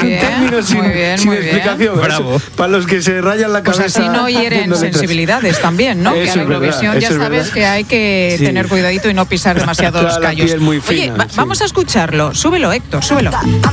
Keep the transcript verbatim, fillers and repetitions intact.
un término sin, muy bien, sin muy explicación. Bravo. Para los que se rayan la cabeza. Pues así no hieren sensibilidades también, ¿no? Eso Que a la es verdad, Eurovisión ya eso es sabes verdad. que hay que Sí. tener cuidadito y no pisar demasiados Toda la callos. piel muy Oye, fina, va- sí. vamos a escucharlo. Súbelo, Héctor, súbelo.